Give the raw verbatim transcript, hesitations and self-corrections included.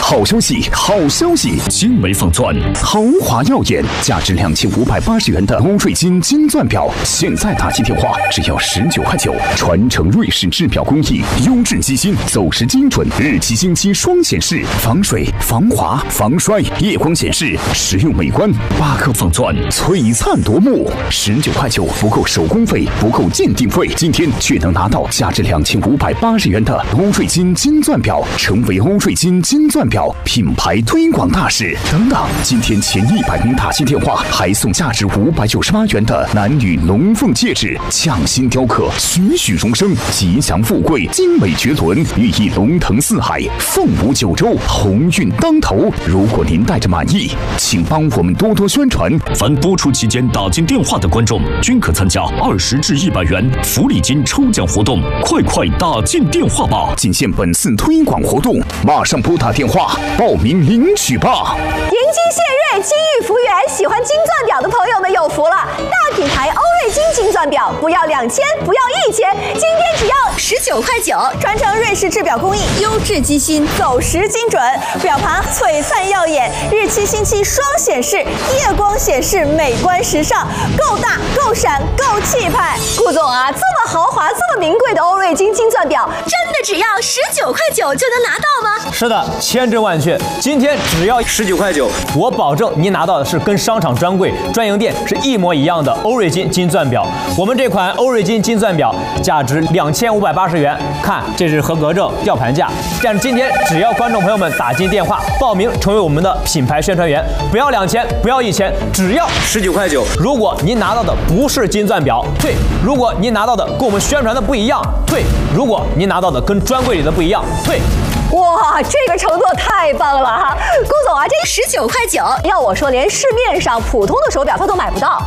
好消息，好消息！精美仿钻，豪华耀眼，价值两千五百八十元的欧瑞金金钻表，现在打进电话只要十九块九，传承瑞士制表工艺，优质机芯，走时精准，日期星期双显示，防水、防滑、防摔，夜光显示，实用美观。八颗仿钻，璀璨夺目，十九块九不够手工费，不够鉴定费，今天却能拿到价值两千五百八十元的欧瑞金金钻表，成为欧瑞金金钻表品牌推广大使。等等，今天前一百名打进电话，还送价值五百九十八元的男女龙凤戒指，匠心雕刻，栩栩荣生，吉祥富贵，精美绝伦，寓意龙腾四海，凤舞九州，鸿运当头。如果您带着满意，请帮我们多多宣传。 凡播出期间打进电话的观众，均可参加二十至一百元福利金抽奖活动，快快打进电话吧！ 仅限本次推广活动，马上拨打电话报名领取吧！ 迎金献瑞，金玉福源，喜欢金钻表的朋友们有福了！大品牌欧瑞金金钻表，不要两千，不要一千，今天只要十九块九，传承瑞士制表工艺，优质机芯，走时精准，表盘璀璨耀眼，日期星期双显示，夜光显示，美观时尚，够大够闪够气派。顾总啊，这么豪华这么名贵的欧瑞金金钻表，真的只要十九块九就能拿到吗？ 是的，千真万确，今天只要十九块九，我保证您拿到的是跟商场专柜专营店是一模一样的欧瑞金金钻表。我们这款欧瑞金金钻表价值两千五百八十元，看这是合格证吊盘价。但是今天只要观众朋友们打进电话报名成为我们的品牌宣传员，不要两千，不要一千，只要十九块九。如果您拿到的不是金钻表，退；如果您拿到的跟我们宣传的不一样，退；如果您拿到的跟专柜里的不一样，退。 哇，这个承诺太棒了哈！顾总啊，这十九块九，要我说，连市面上普通的手表它都买不到。